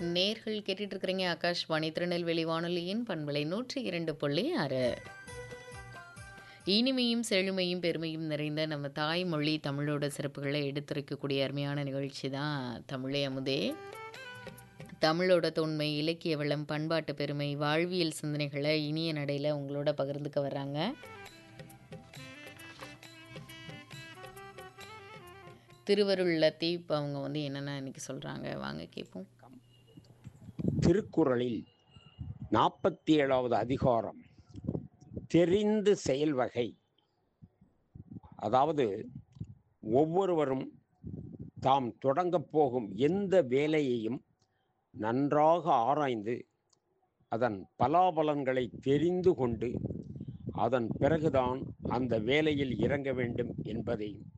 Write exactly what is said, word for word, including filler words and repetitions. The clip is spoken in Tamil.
நேர்கள் கேட்டுட்டு இருக்கிறீங்க ஆகாஷ்வாணி திருநெல்வேலி வானொலியின் பண்பலை நூற்றி இரண்டு புள்ளி ஆறு. இனிமையும் செழுமையும் பெருமையும் நிறைந்த நம்ம தாய்மொழி தமிழோட சிறப்புகளை எடுத்துரைக்கக்கூடிய அருமையான நிகழ்ச்சி தான் தமிழே அமுதே. தமிழோட தொன்மை, இலக்கிய வளம், பண்பாட்டு பெருமை, வாழ்வியல் சிந்தனைகளை இனிய நடையில் உங்களோட பகிர்ந்துக்க வர்றாங்க திருவருள் லத்தீப். அவங்க வந்து என்னென்ன இன்னைக்கு சொல்கிறாங்க வாங்க கேட்போம். திருக்குறளில் நாற்பத்தி ஏழாவது அதிகாரம் தெரிந்து செயல்வகை. அதாவது ஒவ்வொருவரும் தாம் தொடங்கப் போகும் எந்த வேலையையும் நன்றாக ஆராய்ந்து அதன் பலாபலன்களை தெரிந்து கொண்டு அதன் பிறகுதான் அந்த வேலையில் இறங்க வேண்டும் என்பதையும்